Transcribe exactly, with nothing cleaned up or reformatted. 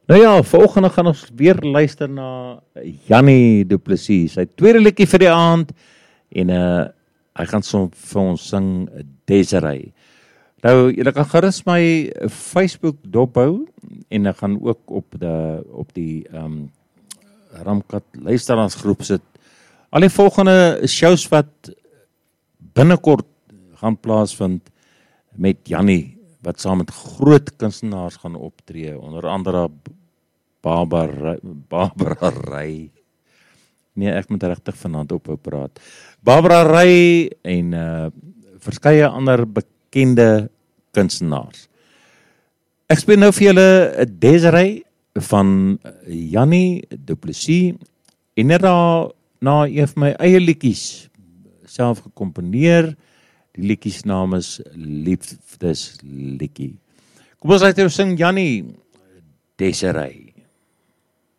Nou ja, volgende gaan ons weer luister na Jannie Du Plessis, sy tweede liedjie vir die aand, en uh, hy gaan so vir ons sing Desiree. Nou, julle kan gerus my Facebook dophou, en ek gaan ook op, de, op die um, Ramkat luisteraarsgroep sit. Al die volgende shows wat binnekort gaan plaasvind met Jannie, wat saam met groot kunstenaars gaan optree, onder andere Barbara, Barbara Ray. Nee, ek moet regtig vanaand ophou praat. Barbara Ray en uh, verskeie ander bekende kunstenaars. Ek speel nou vir julle Desiree van Jannie Du Plessis, en net daarna een van my eie liedjies self gekomponeer. Die liedjies naam is Liefdesliedjie. Kom ons laat jou sing Jannie Desiree.